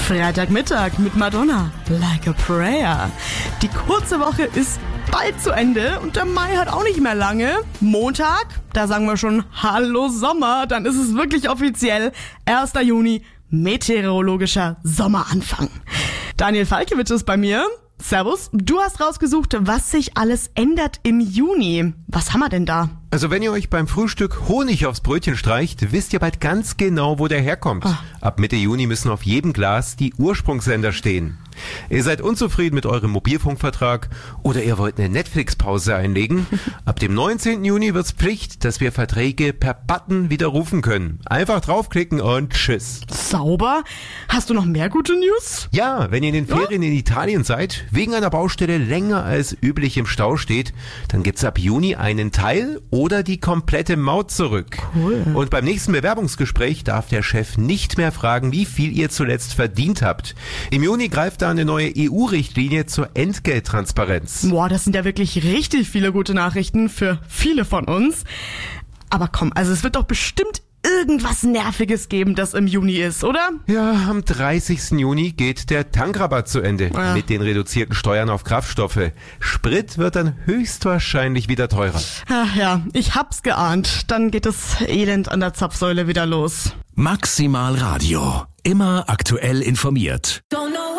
Freitagmittag mit Madonna, Like a Prayer. Die kurze Woche ist bald zu Ende und der Mai hat auch nicht mehr lange. Montag, da sagen wir schon Hallo Sommer, dann ist es wirklich offiziell 1. Juni, meteorologischer Sommeranfang. Daniel Falkewitsch ist bei mir. Servus, du hast rausgesucht, was sich alles ändert im Juni. Was haben wir denn da? Also wenn ihr euch beim Frühstück Honig aufs Brötchen streicht, wisst ihr bald ganz genau, wo der herkommt. Ab Mitte Juni müssen auf jedem Glas die Ursprungsländer stehen. Ihr seid unzufrieden mit eurem Mobilfunkvertrag oder ihr wollt eine Netflix-Pause einlegen? Ab dem 19. Juni wird's Pflicht, dass wir Verträge per Button widerrufen können. Einfach draufklicken und tschüss. Sauber. Hast du noch mehr gute News? Ja, wenn ihr in den Ferien in Italien seid, wegen einer Baustelle länger als üblich im Stau steht, dann gibt's ab Juni einen Teil oder die komplette Maut zurück. Cool. Und beim nächsten Bewerbungsgespräch darf der Chef nicht mehr fragen, wie viel ihr zuletzt verdient habt. Im Juni greift da eine neue EU-Richtlinie zur Entgelttransparenz. Boah, das sind ja wirklich richtig viele gute Nachrichten für viele von uns. Aber komm, also es wird doch bestimmt irgendwas Nerviges geben, das im Juni ist, oder? Ja, am 30. Juni geht der Tankrabatt zu Ende mit den reduzierten Steuern auf Kraftstoffe. Sprit wird dann höchstwahrscheinlich wieder teurer. Ach ja, ich hab's geahnt. Dann geht das Elend an der Zapfsäule wieder los. Maximal Radio. Immer aktuell informiert.